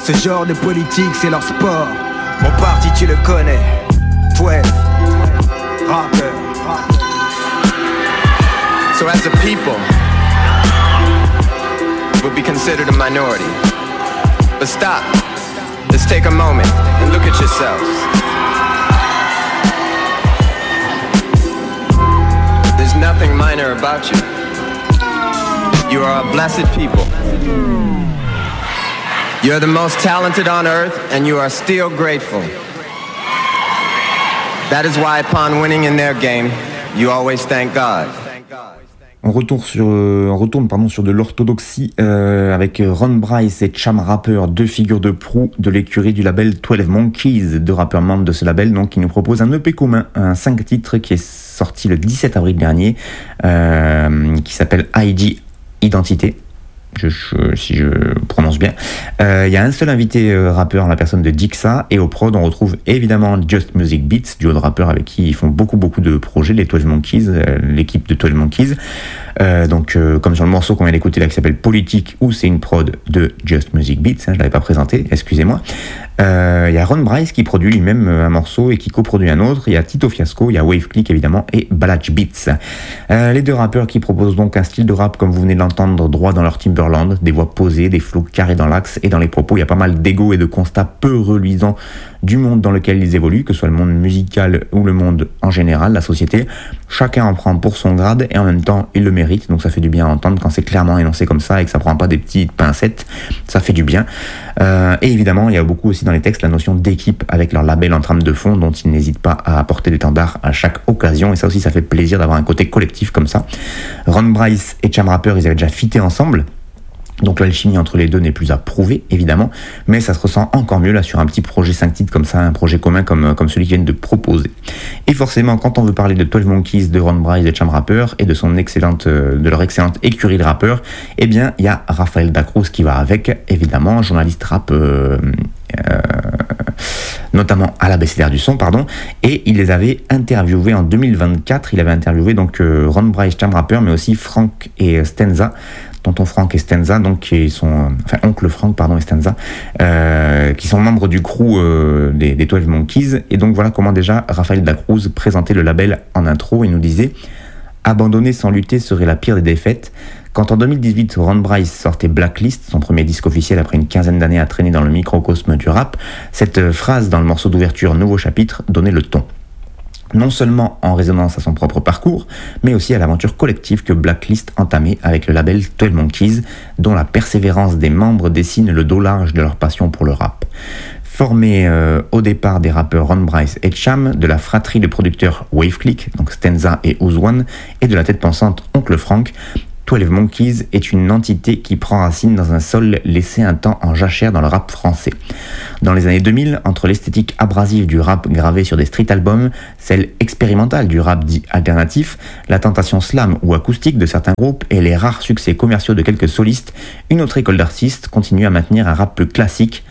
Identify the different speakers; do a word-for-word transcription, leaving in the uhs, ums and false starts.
Speaker 1: Ce genre de politique c'est leur sport. Mon parti tu le connais, douze, rappeur.
Speaker 2: So as a people, we'll be considered a minority. But stop, let's take a moment and look at yourselves. There's nothing minor about you. You are a blessed people. You're the most talented on earth and you are still grateful. That is why upon winning in their game, you always thank God.
Speaker 3: On retourne sur, euh, on retourne pardon, sur de l'orthodoxie euh, avec Ron Bryce et Cham Rapper, deux figures de proue de l'écurie du label douze Monkeys, deux rappeurs membres de ce label donc, qui nous proposent un E P commun, un cinq titres qui est sorti le dix-sept avril dernier, euh, qui s'appelle I D Identité. Je, je, si je prononce bien. Il euh, y a un seul invité euh, rappeur, la personne de Dixa, et au prod on retrouve évidemment Just Music Beats, duo de rappeurs avec qui ils font beaucoup beaucoup de projets, les douze Monkeys, euh, l'équipe de douze Monkeys. Euh, donc euh, comme sur le morceau qu'on vient d'écouter là qui s'appelle Politique, où c'est une prod de Just Music Beats, hein, je l'avais pas présenté, excusez-moi. Il euh, y a Ron Bryce qui produit lui-même un morceau et qui coproduit un autre. Il y a Tito Fiasco, il y a Wave Click évidemment et Balach Beats. Euh, les deux rappeurs qui proposent donc un style de rap comme vous venez de l'entendre, droit dans leur Timberland, des voix posées, des flows carrés dans l'axe et dans les propos. Il y a pas mal d'ego et de constats peu reluisants du monde dans lequel ils évoluent, que ce soit le monde musical ou le monde en général, la société. Chacun en prend pour son grade et en même temps il le mérite, donc ça fait du bien à entendre quand c'est clairement énoncé comme ça et que ça prend pas des petites pincettes, ça fait du bien. Euh, et évidemment il y a beaucoup aussi dans les textes la notion d'équipe avec leur label en trame de fond dont ils n'hésitent pas à apporter l'étendard à chaque occasion, et ça aussi ça fait plaisir d'avoir un côté collectif comme ça. Ron Bryce et Cham Rapper, ils avaient déjà fité ensemble. Donc l'alchimie entre les deux n'est plus à prouver, évidemment, mais ça se ressent encore mieux là sur un petit projet cinq titres comme ça, un projet commun comme, comme celui qu'ils viennent de proposer. Et forcément, quand on veut parler de douze Monkeys, de Ron Bryce et Cham Rapper et de son excellente, de leur excellente écurie de rappeurs, eh bien, il y a Rafael da Cruz qui va avec, évidemment, journaliste rap, euh, euh, notamment à l'Abécédaire du son, pardon, et il les avait interviewés en deux mille vingt-quatre. Il avait interviewé donc euh, Ron Bryce, Cham Rapper, mais aussi Frank et Stenza. Tonton Frank et Stenza, donc qui sont, enfin oncle Frank pardon et Stenza, euh, qui sont membres du crew euh, des, des douze Monkeys. Et donc voilà comment déjà Rafael da Cruz présentait le label en intro. Il nous disait « Abandonner sans lutter serait la pire des défaites ». Quand en deux mille dix-huit, Ron Bryce sortait Blacklist, son premier disque officiel après une quinzaine d'années à traîner dans le microcosme du rap, cette phrase dans le morceau d'ouverture Nouveau chapitre donnait le ton. Non seulement en résonance à son propre parcours, mais aussi à l'aventure collective que Blacklist entamait avec le label douze Monkeys, dont la persévérance des membres dessine le dos large de leur passion pour le rap. Formé euh, au départ des rappeurs Ron Bryce et Cham, de la fratrie de producteurs Wave Click, donc Stenza et Ouzouane, et de la tête pensante Oncle Frank, douze Monkeys est une entité qui prend racine dans un sol laissé un temps en jachère dans le rap français. Dans les années deux mille, entre l'esthétique abrasive du rap gravé sur des street albums, celle expérimentale du rap dit alternatif, la tentation slam ou acoustique de certains groupes et les rares succès commerciaux de quelques solistes, une autre école d'artistes continue à maintenir un rap plus classique,